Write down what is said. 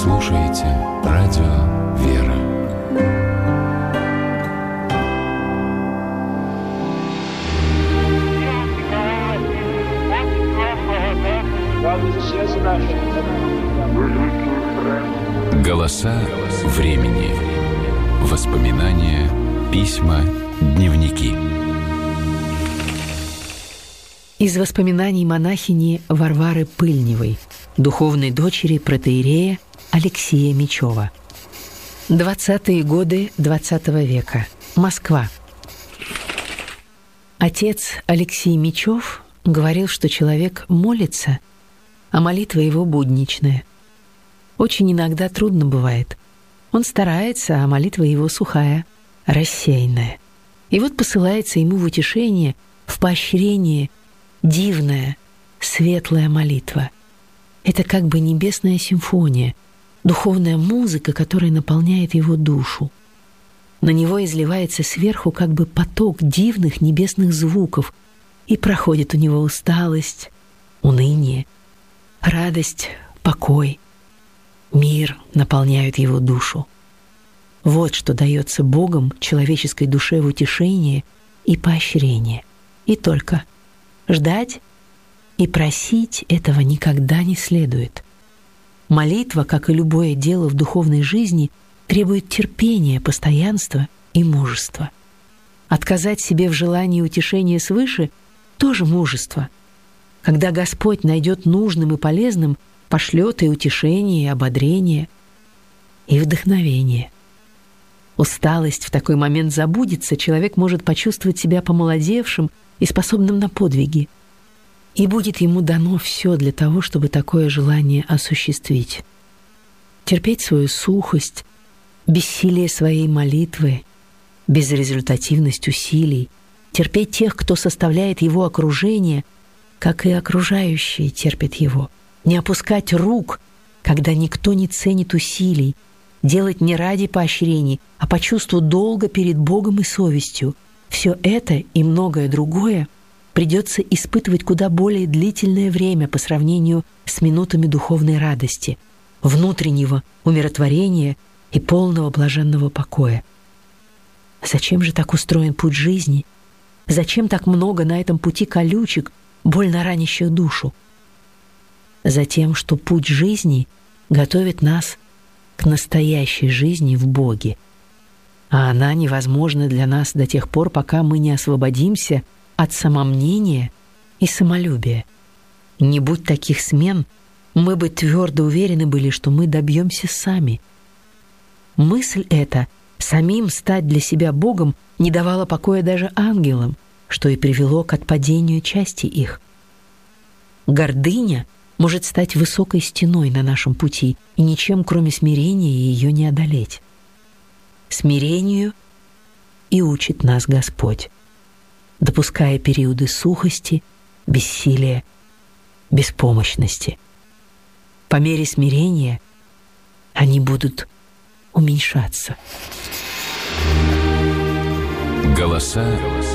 слушаете радио «Вера». Голоса времени. Воспоминания, письма, дневники. Из воспоминаний монахини Варвары Пыльневой, духовной дочери протоиерея Алексея Мечева. 20-е годы XX века. Москва. Отец Алексей Мечев говорил, что человек молится, а молитва его будничная. Очень иногда трудно бывает. Он старается, а молитва его сухая, рассеянная. И вот посылается ему в утешение, в поощрение дивная, светлая молитва. Это как бы небесная симфония, духовная музыка, которая наполняет его душу. На него изливается сверху как бы поток дивных небесных звуков, и проходит у него усталость, уныние, радость, покой, мир наполняют его душу. Вот что дается Богом человеческой душе в утешение и поощрение. И только ждать и просить этого никогда не следует. Молитва, как и любое дело в духовной жизни, требует терпения, постоянства и мужества. Отказать себе в желании утешения свыше – тоже мужество. Когда Господь найдет нужным и полезным, пошлет и утешение, и ободрение, и вдохновение. Усталость в такой момент забудется, человек может почувствовать себя помолодевшим и способным на подвиги. И будет ему дано все для того, чтобы такое желание осуществить. Терпеть свою сухость, бессилие своей молитвы, безрезультативность усилий, терпеть тех, кто составляет его окружение, как и окружающие терпят его. Не опускать рук, когда никто не ценит усилий, делать не ради поощрений, а по чувству долга перед Богом и совестью. Все это и многое другое придется испытывать куда более длительное время по сравнению с минутами духовной радости, внутреннего умиротворения и полного блаженного покоя. Зачем же так устроен путь жизни? Зачем так много на этом пути колючек, больно ранящих душу? Затем, что путь жизни готовит нас к настоящей жизни в Боге, а она невозможна для нас до тех пор, пока мы не освободимся от самомнения и самолюбия. Не будь таких смен, мы бы твердо уверены были, что мы добьемся сами. Мысль эта самим стать для себя Богом не давала покоя даже ангелам, что и привело к отпадению части их. Гордыня может стать высокой стеной на нашем пути, и ничем, кроме смирения, ее не одолеть. Смирению и учит нас Господь, допуская периоды сухости, бессилия, беспомощности. По мере смирения они будут уменьшаться. Голоса